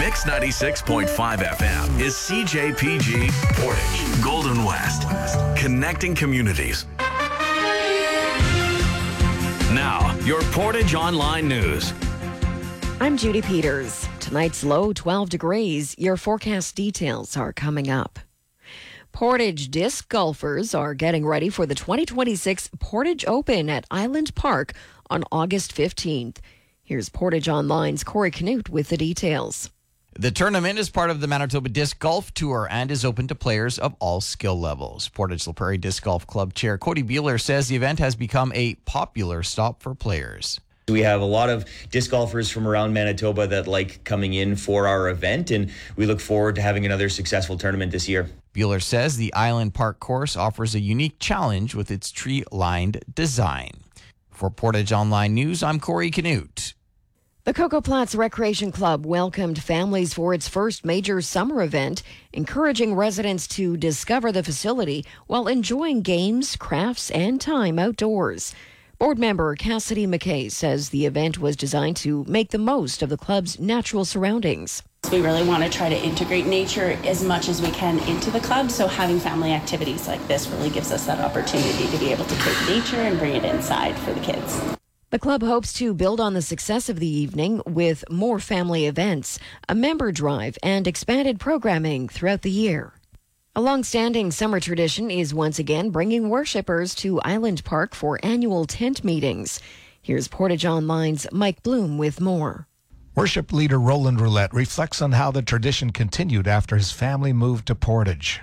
Mix 96.5 FM is CJPG Portage, Golden West, connecting communities. Now, your Portage Online News. I'm Judy Peters. Tonight's low 12 degrees. Your forecast details are coming up. Portage disc golfers are getting ready for the 2026 Portage Open at Island Park on August 15th. Here's Portage Online's Corey Canute with the details. The tournament is part of the Manitoba Disc Golf Tour and is open to players of all skill levels. Portage La Prairie Disc Golf Club Chair Cody Buehler says the event has become a popular stop for players. We have a lot of disc golfers from around Manitoba that like coming in for our event, and we look forward to having another successful tournament this year. Buehler says the Island Park course offers a unique challenge with its tree-lined design. For Portage Online News, I'm Corey Canute. The Coco Platts Recreation Club welcomed families for its first major summer event, encouraging residents to discover the facility while enjoying games, crafts, and time outdoors. Board member Cassidy McKay says the event was designed to make the most of the club's natural surroundings. We really want to try to integrate nature as much as we can into the club, so having family activities like this really gives us that opportunity to be able to take nature and bring it inside for the kids. The club hopes to build on the success of the evening with more family events, a member drive, and expanded programming throughout the year. A long-standing summer tradition is once again bringing worshippers to Island Park for annual tent meetings. Here's Portage Online's Mike Bloom with more. Worship leader Roland Roulette reflects on how the tradition continued after his family moved to Portage.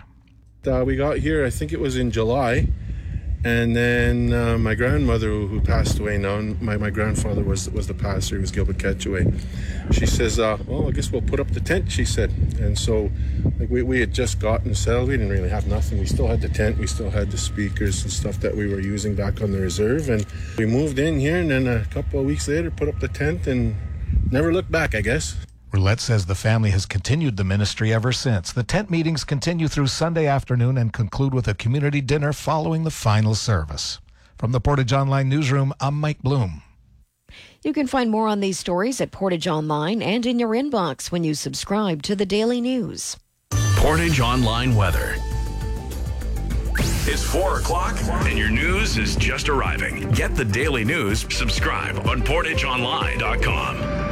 We got here, I think it was in July, and then my grandmother, who passed away now, my grandfather was the pastor, he was Gilbert Ketchaway. She says, well, I guess we'll put up the tent, she said. And so we had just gotten settled. We didn't really have nothing. We still had the tent. We still had the speakers and stuff that we were using back on the reserve. And we moved in here, and then a couple of weeks later, put up the tent and never looked back, I guess. Roulette says the family has continued the ministry ever since. The tent meetings continue through Sunday afternoon and conclude with a community dinner following the final service. From the Portage Online Newsroom, I'm Mike Bloom. You can find more on these stories at Portage Online and in your inbox when you subscribe to the Daily News. Portage Online weather. It's 4 o'clock and your news is just arriving. Get the Daily News, subscribe on PortageOnline.com.